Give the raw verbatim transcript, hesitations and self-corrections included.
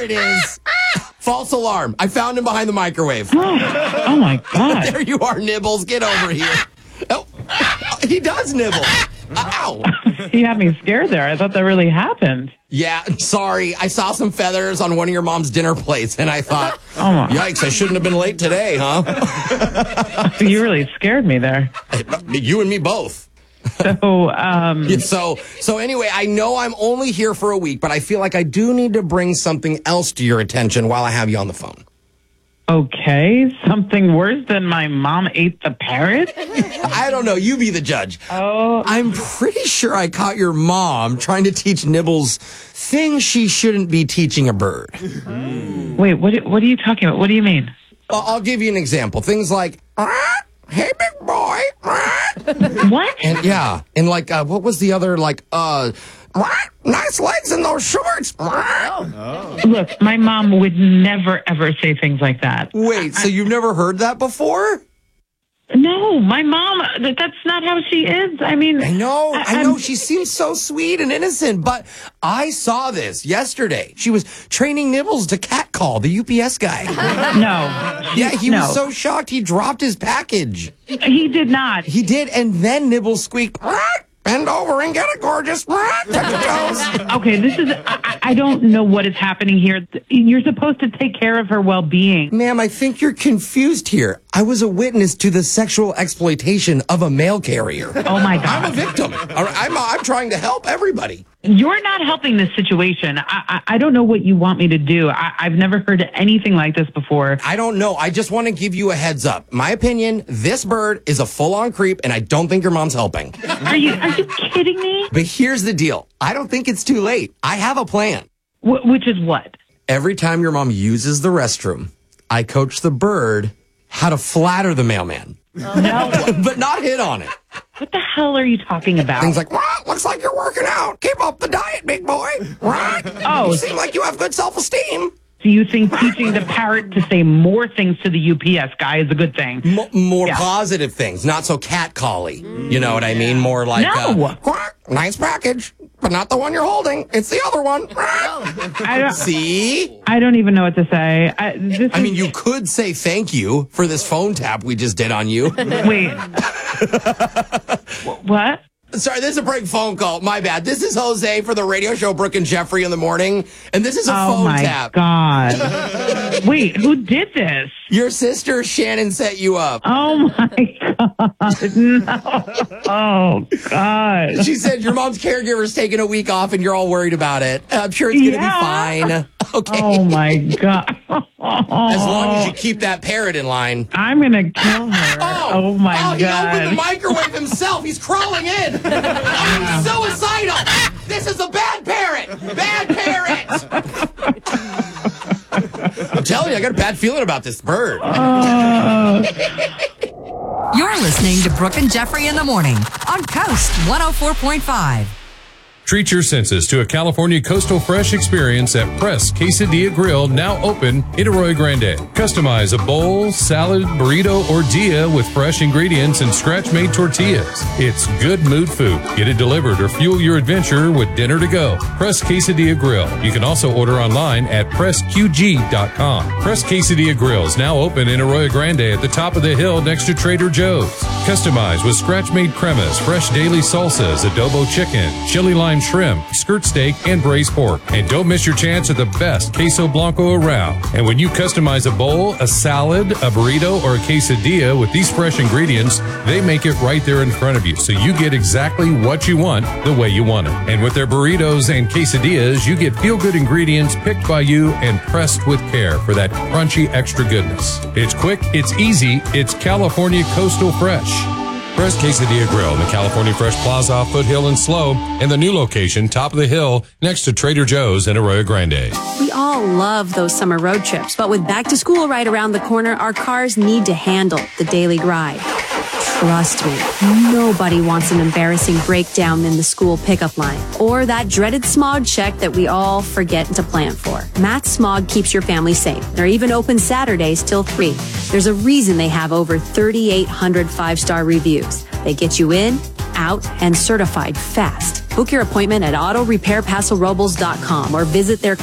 it is. False alarm. I found him behind the microwave. Oh, oh my God. There you are, Nibbles. Get over here. Oh, he does nibble. Ow. You had me scared there. I thought that really happened. Yeah, sorry. I saw some feathers on one of your mom's dinner plates, and I thought, oh my. Yikes, I shouldn't have been late today, huh? You really scared me there. You and me both. So, um... Yeah, so, so anyway, I know I'm only here for a week, but I feel like I do need to bring something else to your attention while I have you on the phone. Okay, something worse than my mom ate the parrot? I don't know. You be the judge. Oh. I'm pretty sure I caught your mom trying to teach Nibbles things she shouldn't be teaching a bird. Mm. Wait, what, what are you talking about? What do you mean? I'll, I'll give you an example. Things like, hey, big boy. What? And yeah, and like, uh, what was the other, like, uh, nice legs in those shorts. Oh. Look, my mom would never, ever say things like that. Wait, so you've never heard that before? No, my mom, that's not how she is. I mean... I know, I, I know. I'm, she seems so sweet and innocent, but I saw this yesterday. She was training Nibbles to catcall the U P S guy. No. Yeah, he no. was so shocked he dropped his package. He did not. He did, and then Nibbles squeaked, bend over and get it, gorgeous. Touch your toes. Okay, this is, I, I don't know what is happening here. You're supposed to take care of her well-being. Ma'am, I think you're confused here. I was a witness to the sexual exploitation of a mail carrier. Oh, my God. I'm a victim. I'm, I'm trying to help everybody. You're not helping this situation. I, I, I don't know what you want me to do. I, I've never heard anything like this before. I don't know. I just want to give you a heads up. My opinion, this bird is a full-on creep, and I don't think your mom's helping. Are you are you kidding me? But here's the deal. I don't think it's too late. I have a plan. Wh- which is what? Every time your mom uses the restroom, I coach the bird how to flatter the mailman. No. But not hit on it. What the hell are you talking about? Things like, well, looks like you're working out. Keep up the diet, big boy. Right? Oh. You seem like you have good self-esteem. Do you think teaching the parrot to say more things to the U P S guy is a good thing? M- more yeah. positive things, not so catcally. Mm, you know what I mean? More like, no. uh, nice package, but not the one you're holding. It's the other one. I don't, See? I don't even know what to say. I, this I is, mean, you could say thank you for this phone tap we just did on you. Wait. What? Sorry, this is a prank phone call. My bad. This is Jose for the radio show Brooke and Jeffrey in the morning, and this is a oh phone my tap. God. Wait, who did this? Your sister Shannon set you up. Oh my God. No. Oh God. She said your mom's caregiver's taking a week off and you're all worried about it. I'm sure it's going to yeah. be fine. Okay. Oh my God. As long as you keep that parrot in line. I'm going to kill her. Oh, oh my oh, God. He opened the microwave himself. He's crawling in. I'm suicidal. This is a bad parrot. Bad parrot. I'm telling you, I got a bad feeling about this bird. Uh... You're listening to Brooke and Jeffrey in the morning on Coast one oh four point five. Treat your senses to a California Coastal Fresh experience at Press Quesadilla Grill, now open in Arroyo Grande. Customize a bowl, salad, burrito, or dia with fresh ingredients and scratch-made tortillas. It's good mood food. Get it delivered or fuel your adventure with dinner to go. Press Quesadilla Grill. You can also order online at press q g dot com. Press Quesadilla Grill is now open in Arroyo Grande at the top of the hill next to Trader Joe's. Customize with scratch-made cremas, fresh daily salsas, adobo chicken, chili lime shrimp, skirt steak, and braised pork. And don't miss your chance at the best queso blanco around. And when you customize a bowl, a salad, a burrito, or a quesadilla with these fresh ingredients, they make it right there in front of you, so you get exactly what you want the way you want it. And with their burritos and quesadillas, you get feel-good ingredients picked by you and pressed with care for that crunchy extra goodness. It's quick, it's easy, it's California Coastal Fresh. Press Quesadilla Grill in the California Fresh Plaza, Foothill and Slow, and the new location, top of the hill, next to Trader Joe's in Arroyo Grande. We all love those summer road trips, but with back to school right around the corner, our cars need to handle the daily grind. Trust me, nobody wants an embarrassing breakdown in the school pickup line or that dreaded smog check that we all forget to plan for. Matt Smog keeps your family safe. They're even open Saturdays till three. There's a reason they have over thirty-eight hundred five-star reviews. They get you in, out, and certified fast. Book your appointment at auto repair paso robles dot com or visit their